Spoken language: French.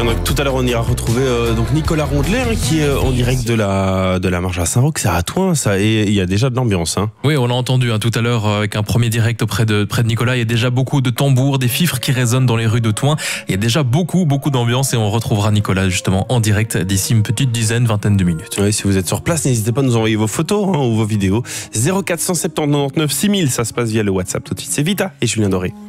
Donc, tout à l'heure, on ira retrouver donc Nicolas Rondelet qui est en direct de la marche à Saint-Roch. C'est à Toin, ça, et il y a déjà de l'ambiance. Oui, on l'a entendu tout à l'heure avec un premier direct auprès de Nicolas. Il y a déjà beaucoup de tambours, des fifres qui résonnent dans les rues de Toin. Il y a déjà beaucoup d'ambiance et on retrouvera Nicolas justement en direct d'ici une petite vingtaine de minutes. Oui, si vous êtes sur place, n'hésitez pas à nous envoyer vos photos ou vos vidéos. 0470 99 6000, ça se passe via le WhatsApp tout de suite. C'est Vita et Julien Doré.